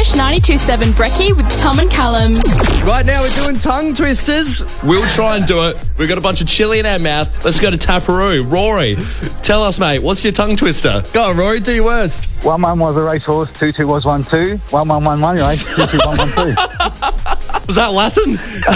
Fresh 92.7 Brekkie with Tom and Callum. Right now we're doing tongue twisters. We'll try and do it. We've got a bunch of chili in our mouth. Let's go to Taparoo. Rory, tell us, mate, what's your tongue twister? Go on, Rory, do your worst. 1-1 was a racehorse, 2-2 was 1-2, 1-1-1-1 race, 2-2-1-1-2. Was that Latin?